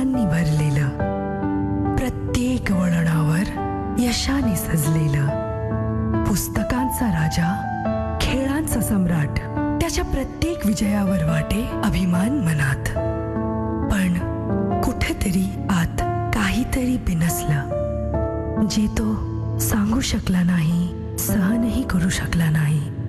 विजयांनी भरलेलं, प्रत्येक वळणावर यशाने सजलेलं, पुस्तकांचा राजा, खेळांचा सम्राट, त्याच्या प्रत्येक विजयावर वाटे अभिमान मनात. पण कुठेतरी आत काहीतरी बिनसलं, जे तो सांगू शकला नाही, सहनही करू शकला नाही.